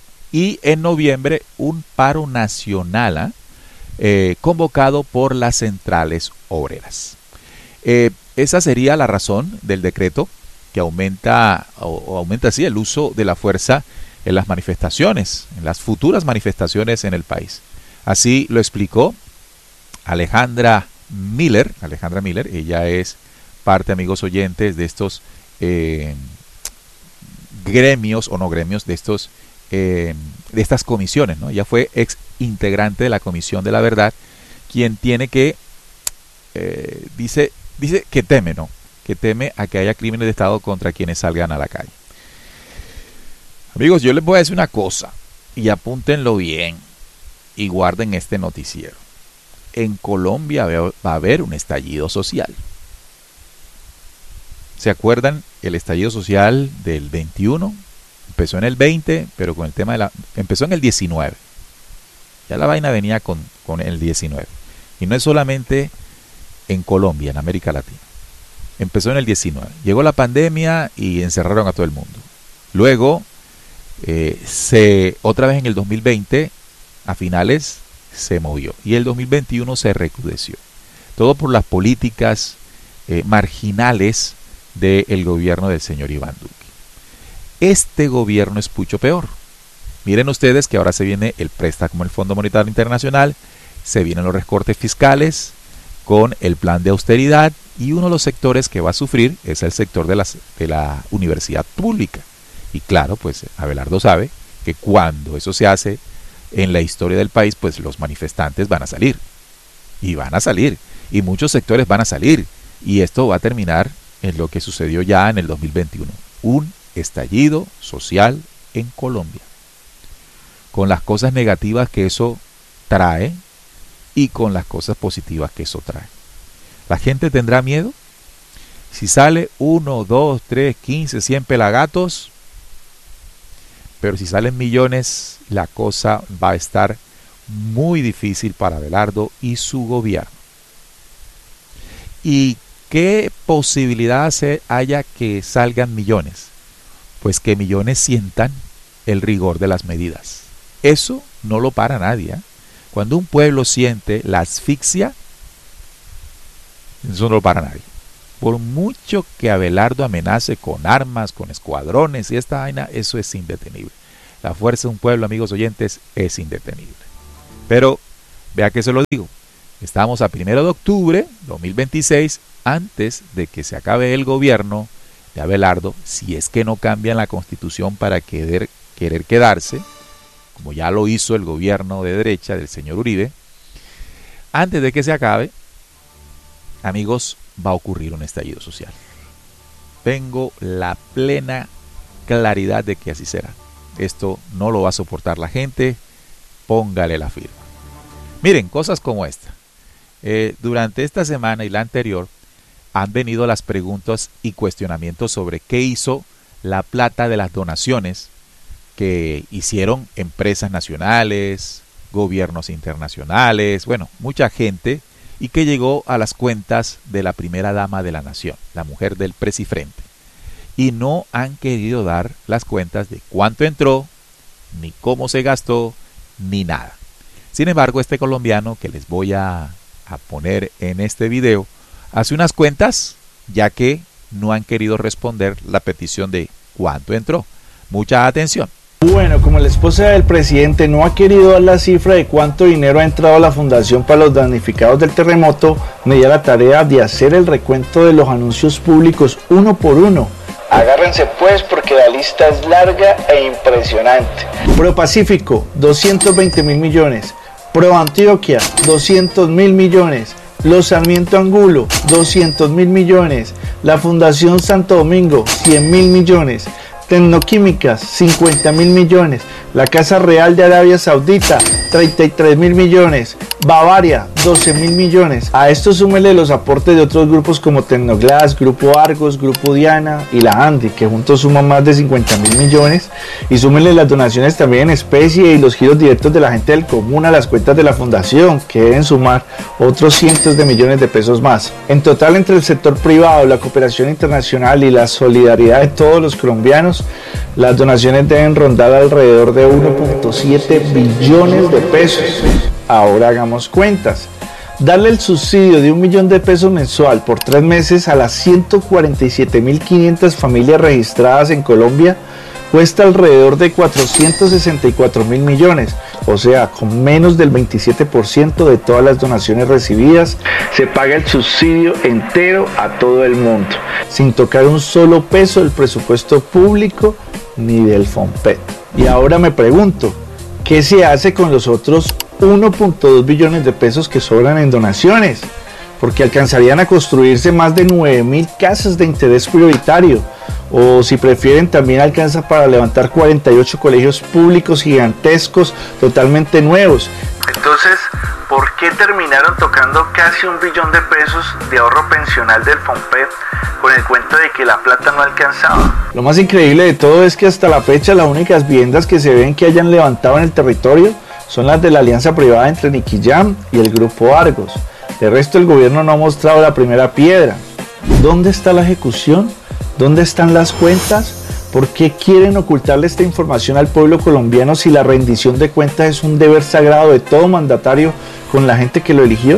y en noviembre un paro nacional ¿eh? Eh, convocado por las centrales obreras. Eh, esa sería la razón del decreto que aumenta, o, o aumenta así el uso de la fuerza en las manifestaciones, en las futuras manifestaciones en el país. Así lo explicó Alejandra Miller, Alejandra Miller, ella es parte, amigos oyentes, de estos eh, gremios o no gremios, de estos eh, de estas comisiones, ¿no? Ella fue ex integrante de la Comisión de la Verdad, quien tiene que eh, dice dice que teme, ¿no? Que teme a que haya crímenes de Estado contra quienes salgan a la calle. Amigos, yo les voy a decir una cosa y apúntenlo bien y guarden este noticiero. En Colombia va a haber un estallido social. ¿Se acuerdan el estallido social del veintiuno? Empezó en el veinte, pero con el tema de la... Empezó en el diecinueve. Ya la vaina venía con, con el diecinueve. Y no es solamente en Colombia, en América Latina. Empezó en el diecinueve. Llegó la pandemia y encerraron a todo el mundo. Luego, eh, se otra vez en el dos mil veinte, a finales... se movió y el dos mil veintiuno se recrudeció. Todo por las políticas eh, marginales del gobierno del señor Iván Duque. Este gobierno es mucho peor. Miren ustedes que ahora se viene el préstamo del Fondo Monetario Internacional, se vienen los recortes fiscales con el plan de austeridad y uno de los sectores que va a sufrir es el sector de, las, de la universidad pública. Y claro, pues Abelardo sabe que cuando eso se hace en la historia del país, pues los manifestantes van a salir, y van a salir, y muchos sectores van a salir, y esto va a terminar en lo que sucedió ya en el dos mil veintiuno, un estallido social en Colombia, con las cosas negativas que eso trae, y con las cosas positivas que eso trae. ¿La gente tendrá miedo? Si sale uno, dos, tres, quince, cien pelagatos, pero si salen millones, la cosa va a estar muy difícil para Abelardo y su gobierno. ¿Y qué posibilidad haya que salgan millones? Pues que millones sientan el rigor de las medidas. Eso no lo para nadie, ¿eh? Cuando un pueblo siente la asfixia, eso no lo para nadie. Por mucho que Abelardo amenace con armas, con escuadrones y esta vaina, eso es indetenible. La fuerza de un pueblo, amigos oyentes, es indetenible. Pero, vea que se lo digo, estamos a primero de octubre de dos mil veintiséis, antes de que se acabe el gobierno de Abelardo, si es que no cambian la constitución para querer, querer quedarse, como ya lo hizo el gobierno de derecha del señor Uribe, antes de que se acabe, amigos, va a ocurrir un estallido social. Tengo la plena claridad de que así será. Esto no lo va a soportar la gente, póngale la firma. Miren, cosas como esta. Eh, durante esta semana y la anterior han venido las preguntas y cuestionamientos sobre qué hizo la plata de las donaciones que hicieron empresas nacionales, gobiernos internacionales, bueno, mucha gente, y que llegó a las cuentas de la primera dama de la nación, la mujer del Presifrente. Y no han querido dar las cuentas de cuánto entró, ni cómo se gastó, ni nada. Sin embargo, este colombiano que les voy a, a poner en este video, hace unas cuentas, ya que no han querido responder la petición de cuánto entró. Mucha atención. Bueno, como la esposa del presidente no ha querido dar la cifra de cuánto dinero ha entrado a la Fundación para los Damnificados del Terremoto, me di a la tarea de hacer el recuento de los anuncios públicos uno por uno. Agárrense pues porque la lista es larga e impresionante. Pro Pacífico, doscientos veinte mil millones. Pro Antioquia, doscientos mil millones. Los Sarmiento Angulo, doscientos mil millones. La Fundación Santo Domingo, cien mil millones. Tecnoquímicas, cincuenta mil millones. La Casa Real de Arabia Saudita, treinta y tres mil millones. Bavaria, doce mil millones. A esto súmele los aportes de otros grupos como Tecnoglass, Grupo Argos, Grupo Diana y la Andi, que juntos suman más de cincuenta mil millones. Y súmele las donaciones también en especie y los giros directos de la gente del común a las cuentas de la fundación, que deben sumar otros cientos de millones de pesos más. En total, entre el sector privado, la cooperación internacional y la solidaridad de todos los colombianos, las donaciones deben rondar alrededor de uno punto siete billones de pesos. Ahora hagamos cuentas. Darle el subsidio de un millón de pesos mensual por tres meses a las ciento cuarenta y siete mil quinientas familias registradas en Colombia cuesta alrededor de cuatrocientos sesenta y cuatro mil millones, o sea, con menos del veintisiete por ciento de todas las donaciones recibidas, se paga el subsidio entero a todo el mundo, sin tocar un solo peso del presupuesto público ni del FOMPET. Y ahora me pregunto, ¿qué se hace con los otros uno punto dos billones de pesos que sobran en donaciones? Porque alcanzarían a construirse más de nueve mil casas de interés prioritario, o si prefieren también alcanza para levantar cuarenta y ocho colegios públicos gigantescos totalmente nuevos. Entonces, ¿por qué terminaron tocando casi un billón de pesos de ahorro pensional del FOMPET con el cuento de que la plata no alcanzaba? Lo más increíble de todo es que hasta la fecha las únicas viviendas que se ven que hayan levantado en el territorio son las de la alianza privada entre Nicky Jam y el Grupo Argos. De resto, el gobierno no ha mostrado la primera piedra. ¿Dónde está la ejecución? ¿Dónde están las cuentas? ¿Por qué quieren ocultarle esta información al pueblo colombiano si la rendición de cuentas es un deber sagrado de todo mandatario con la gente que lo eligió?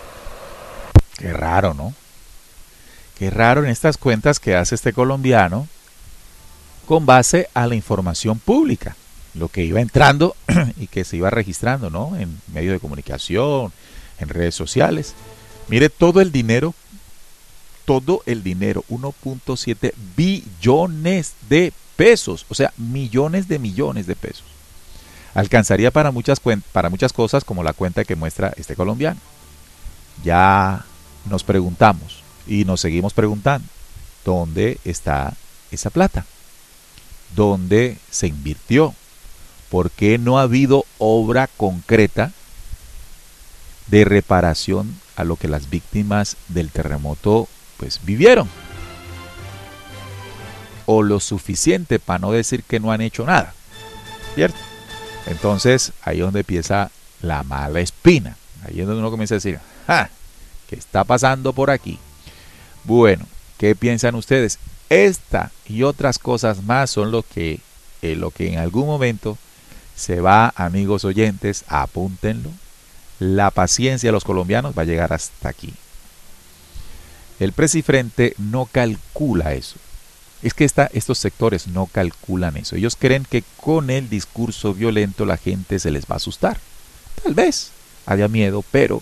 Qué raro, ¿no? Qué raro en estas cuentas que hace este colombiano con base a la información pública, lo que iba entrando y que se iba registrando, ¿no? En medios de comunicación, en redes sociales. Mire todo el dinero, todo el dinero, uno punto siete billones de pesos, o sea, millones de millones de pesos. Alcanzaría para muchas, para muchas cosas como la cuenta que muestra este colombiano. Ya nos preguntamos y nos seguimos preguntando, ¿dónde está esa plata? ¿Dónde se invirtió? ¿Por qué no ha habido obra concreta de reparación a lo que las víctimas del terremoto pues vivieron? O lo suficiente para no decir que no han hecho nada, ¿cierto? Entonces ahí es donde empieza la mala espina. Ahí es donde uno comienza a decir, ¡ja! ¿Qué está pasando por aquí? Bueno, ¿qué piensan ustedes? Esta y otras cosas más son lo que en lo que en algún momento se va, amigos oyentes, apúntenlo, la paciencia de los colombianos va a llegar hasta aquí. El Presifrente no calcula eso. Es que esta, estos sectores no calculan eso. Ellos creen que con el discurso violento la gente se les va a asustar. Tal vez haya miedo, pero